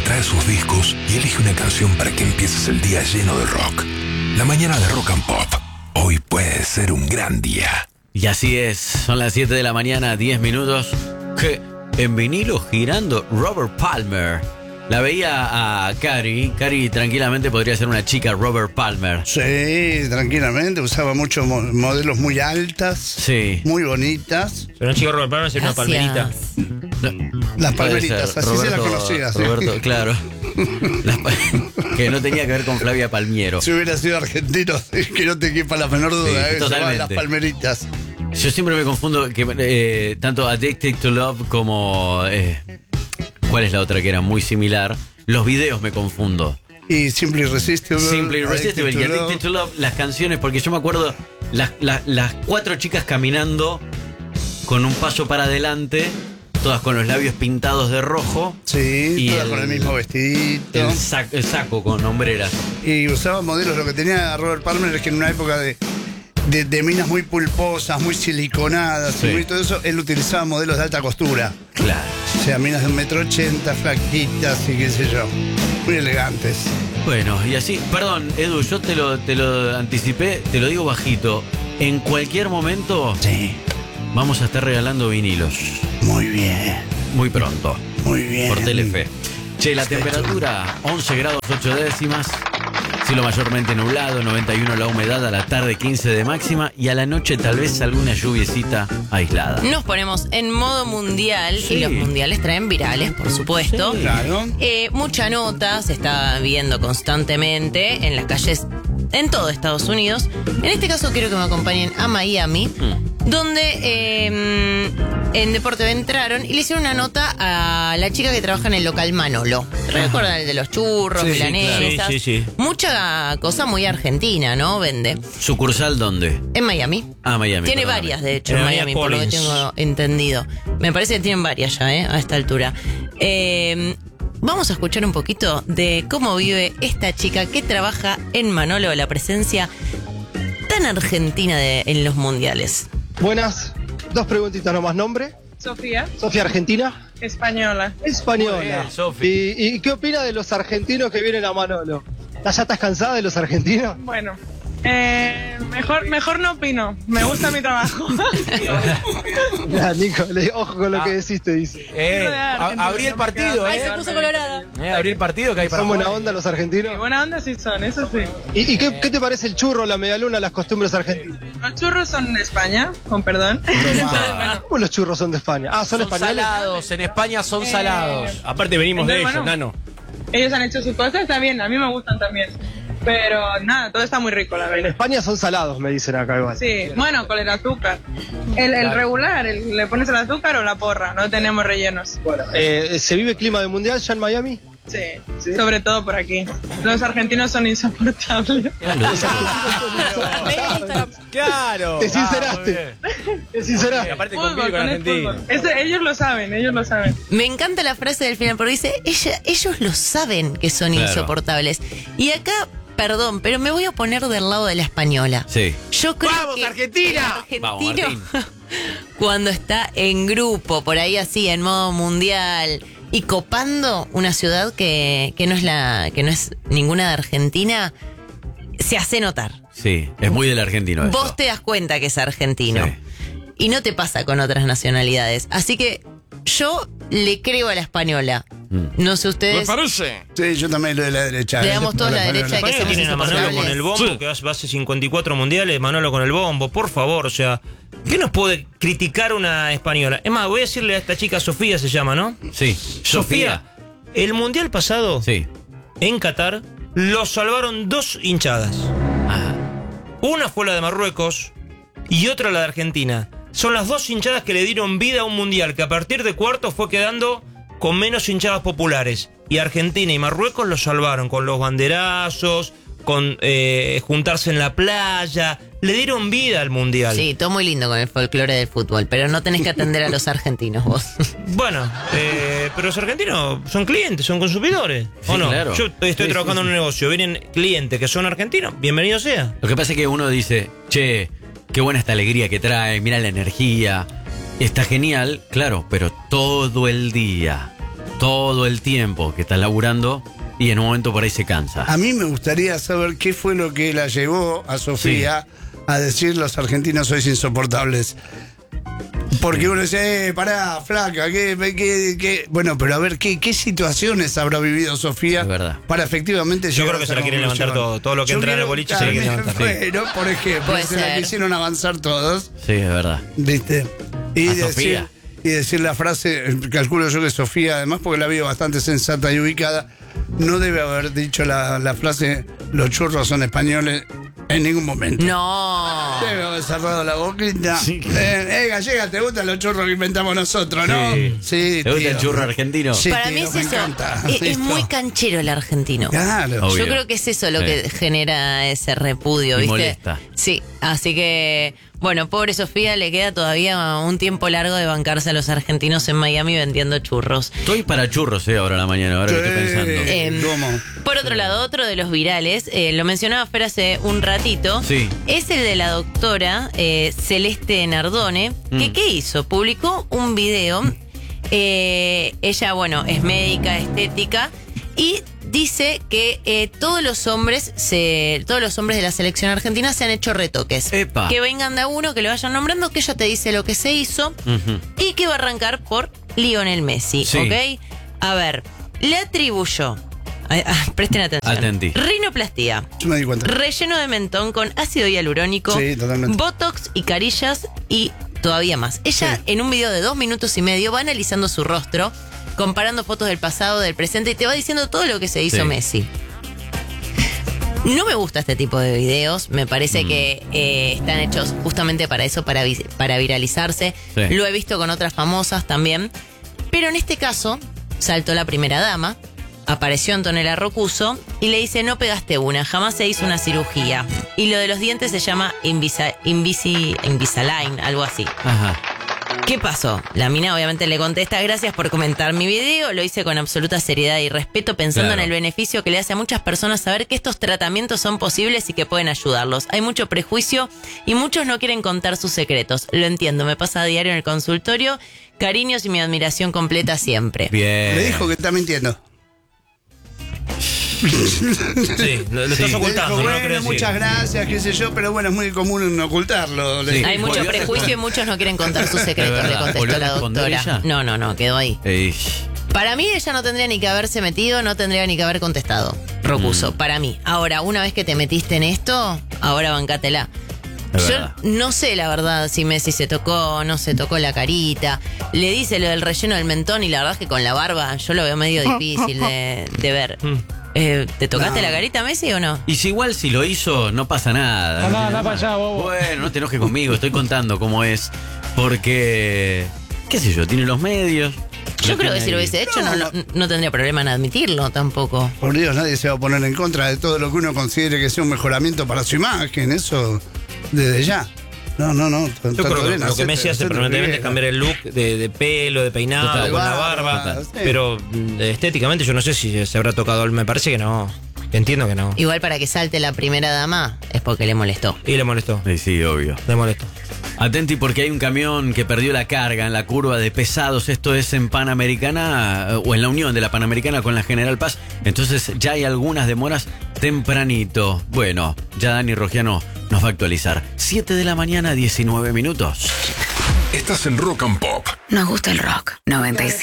trae sus discos y elige una canción para que empieces el día lleno de rock. La mañana de Rock and Pop. Hoy puede ser un gran día. Y así es, son las 7 de la mañana, 10 minutos. Que en vinilo girando Robert Palmer. La veía a Cari. Cari tranquilamente podría ser una chica Robert Palmer. Sí, tranquilamente. Usaba muchos modelos muy altas. Sí. Muy bonitas. Pero una chica Robert Palmer sería una palmerita. Las Puede palmeritas, ser, así se las conocía. Sí. Roberto, claro. Que no tenía que ver con Flavia Palmiero. Si hubiera sido argentino, que no te quepa la menor duda, Sí, se llaman totalmente. las palmeritas. Yo siempre me confundo que tanto Addicted to Love como ¿cuál es la otra que era muy similar? Los videos me confundo. Y Simply Irresistible. Simply Irresistible y Addicted to Love, las canciones, porque yo me acuerdo las 4 chicas caminando con un paso para adelante, todas con los labios pintados de rojo. Sí, y todas con el mismo vestidito. El saco con hombreras. Y usaba modelos. Lo que tenía Robert Palmer es que en una época de minas muy pulposas, muy siliconadas, Sí. y muy todo eso, él utilizaba modelos de alta costura. Claro. O sea, minas de 1,80 m, flaquitas y qué sé yo. Muy elegantes. Bueno, y así, perdón, Edu, yo te lo anticipé, te lo digo bajito. En cualquier momento Sí. vamos a estar regalando vinilos. Muy bien. Muy pronto. Muy bien. Por Telefe. Che, la temperatura 11 grados 8 décimas. Cielo mayormente nublado, 91 la humedad, a la tarde 15 de máxima y a la noche tal vez alguna lluviecita aislada. Nos ponemos en modo mundial Sí. y los mundiales traen virales, por supuesto. Sí. Claro. Mucha nota se está viendo constantemente en las calles en todo Estados Unidos. En este caso quiero que me acompañen a Miami, donde en Deporte entraron y le hicieron una nota a la chica que trabaja en el local Manolo. ¿Recuerdan el de los churros, Sí, milanesas? sí. Mucha cosa muy argentina, ¿no? Vende. ¿Sucursal dónde? En Miami. Ah, Miami. Tiene perdóname. varias, de hecho, En en Avenida Miami, por lo que Collins. tengo entendido. Me parece que tienen varias ya, a esta altura. Vamos a escuchar un poquito de cómo vive esta chica que trabaja en Manolo, la presencia tan argentina en los mundiales. Buenas, 2 preguntitas nomás. ¿Nombre? Sofía, Sofía, Argentina. española. Muy Española. bien, Sofi. ¿Y qué opina de los argentinos que vienen a Manolo? ¿Ya estás cansada de los argentinos? Bueno, mejor no opino. Me gusta mi trabajo. Ya, Nico, ojo con lo que decís, te dice. Abrí el partido, Ahí se puso colorada. Abrí el partido que hay para ¿Son buena jugar. onda los Qué argentinos? buena onda sí son, eso sí. ¿Y qué te parece el churro, la medialuna, las costumbres argentinas? Los churros son de España, con perdón. ¿Cómo los churros son de España? Ah, ¿son españoles? salados, en España son salados. Aparte venimos de Entonces, ellos, bueno. nano. Ellos han hecho sus cosas, está bien, a mí me gustan también. Pero nada, todo está muy rico, la En verdad. España son salados, me dicen acá igual. Sí, bueno, con el azúcar. El regular, le pones el azúcar o la porra, no tenemos rellenos. Bueno, ¿se vive clima de mundial ya en Miami? Sí, sobre todo por aquí. Los argentinos son insoportables. Claro. Te sinceraste. Te sinceraste. Aparte Fútbol, convive con con el Argentina. fútbol. Ellos lo saben, ellos lo saben. Me encanta la frase del final, porque dice, ellos lo saben que son Claro. insoportables. Y acá, perdón, pero me voy a poner del lado de la española. Sí. Yo creo ¡Vamos, que Argentina! el Vamos, argentino, cuando está en grupo, por ahí así, en modo mundial, y copando una ciudad que no es ninguna de Argentina, se hace notar. Sí, es muy del argentino eso. Vos te das cuenta que es argentino. Sí. Y no te pasa con otras nacionalidades. Así que yo le creo a la española. No sé ustedes. Sí, yo también lo de la derecha. Le damos todos la derecha, que España somos tienen a Manolo insoportables. con el bombo, que hace 54 mundiales, Manolo con el bombo, por favor, o sea, ¿qué nos puede criticar una española? Es más, voy a decirle a esta chica, Sofía se llama, ¿no? Sí. Sofía, el mundial pasado, Sí. en Qatar, lo salvaron 2 hinchadas. Ah, Una fue la de Marruecos y otra la de Argentina. Son las 2 hinchadas que le dieron vida a un mundial que a partir de cuartos fue quedando con menos hinchadas populares. Y Argentina y Marruecos lo salvaron con los banderazos, con juntarse en la playa. Le dieron vida al mundial. Sí, todo muy lindo con el folclore del fútbol, pero no tenés que atender a los argentinos vos. Bueno, pero los argentinos son clientes, son consumidores. Sí, ¿O no? claro. Yo estoy trabajando en un negocio, vienen clientes que son argentinos, bienvenido sea. lo que pasa es que uno dice, che, qué buena esta alegría que trae, mira la energía. Está genial, claro, pero todo el día. todo el tiempo que está laburando y en un momento por ahí se cansa. A mí me gustaría saber qué fue lo que la llevó a Sofía a decir los argentinos sois insoportables. Porque uno dice, pará, flaca, ¿qué? Bueno, pero a ver, ¿qué situaciones habrá vivido Sofía Es verdad. para efectivamente Yo llegar creo que a se esa la quieren levantar conclusión? todo lo que Yo entra en el quiero- boliche se la quieren levantar. Bueno, por ejemplo, Puede se la ser. quisieron avanzar todos, Sí, es verdad. ¿viste? Y A decir, Sofía. y decir la frase, calculo yo que Sofía, además porque la veo bastante sensata y ubicada, no debe haber dicho la frase, los churros son españoles, en ningún momento. No. Debe haber cerrado la boquita. Gallega, ¿te gustan los churros que inventamos nosotros, no? Sí, ¿Te gusta el tío. churro argentino? Sí, Para tío, mí es me eso. encanta. Es Listo. muy canchero el argentino. Claro. Obvio. Yo creo que es eso lo Sí. que genera ese repudio, Y ¿viste? molesta. Sí, así que, bueno, pobre Sofía, le queda todavía un tiempo largo de bancarse a los argentinos en Miami vendiendo churros. Estoy para churros, ahora a la mañana, ahora que estoy pensando. ¿Cómo? Por otro lado, otro de los virales, lo mencionaba Fer hace un ratito, Sí. es el de la doctora Celeste Nardone, que ¿qué hizo? Publicó un video, ella, bueno, es médica, estética, y dice que todos los hombres de la selección argentina se han hecho retoques. Epa. Que vengan de a uno, que lo vayan nombrando, que ella te dice lo que se hizo, Ujú. y que va a arrancar por Lionel Messi, Sí. ¿ok? A ver, le atribuyó, presten atención, Atenti. rinoplastia, Yo me di cuenta. relleno de mentón con ácido hialurónico, Sí, totalmente. botox y carillas y todavía más. Ella Sí. en un video de 2 minutos y medio va analizando su rostro, comparando fotos del pasado, del presente y te va diciendo todo lo que se hizo Sí. Messi. No me gusta este tipo de videos, me parece que están hechos justamente para eso, para viralizarse. Sí. Lo he visto con otras famosas también. Pero en este caso, saltó la primera dama, apareció Antonella Rocuso y le dice, no pegaste una, jamás se hizo una cirugía. Y lo de los dientes se llama Invisalign, algo así. Ajá. ¿Qué pasó? La mina obviamente le contesta, gracias por comentar mi video, lo hice con absoluta seriedad y respeto pensando Claro. en el beneficio que le hace a muchas personas saber que estos tratamientos son posibles y que pueden ayudarlos. Hay mucho prejuicio y muchos no quieren contar sus secretos. Lo entiendo, me pasa a diario en el consultorio. Cariños y mi admiración completa siempre. Bien. Le dijo que está mintiendo. Sí, lo estás Le ocultando, dijo, no lo bueno, querés muchas decir. gracias, qué sé yo, pero bueno, es muy común ocultarlo. Le Sí. dijo. Hay mucho ¿Volvió a prejuicio y muchos no quieren contar sus secretos, Es le verdad. contestó ¿Volvió a la responder doctora. ella? No, quedó ahí. Para mí ella no tendría ni que haberse metido, no tendría ni que haber contestado. Rocuso, para mí. Ahora, una vez que te metiste en esto, ahora bancátela. Es Yo verdad. no sé la verdad si Messi se tocó o no se tocó la carita. Le dice lo del relleno del mentón y la verdad es que con la barba yo lo veo medio difícil de ver. ¿Te tocaste No. la carita, Messi, o no? Y si igual si lo hizo, no pasa nada. Anda para allá, bobo. Bueno, no te enojes conmigo, estoy contando cómo es. Porque, qué sé yo, tiene los medios. Yo Lo creo que tiene si lo ahí. hubiese hecho no tendría problema en admitirlo tampoco. Por Dios, nadie se va a poner en contra de todo lo que uno considere que sea un mejoramiento para su imagen, eso desde ya. No. Yo creo que lo que Messi hace permanentemente es cambiar el look de pelo, de peinado, Total. con la Barba, barba. sí. Pero estéticamente yo no sé si se habrá tocado. Me parece que no. Entiendo que no. Igual para que salte la primera dama es porque le molestó. Y le molestó. Sí, obvio. Le molestó. Atenti porque hay un camión que perdió la carga en la curva de pesados. Esto es en Panamericana o en la unión de la Panamericana con la General Paz. Entonces ya hay algunas demoras tempranito. Bueno, ya Dani Rogiano nos va a actualizar. 7 de la mañana, 19 minutos. Estás en Rock and Pop. Nos gusta el rock. 97.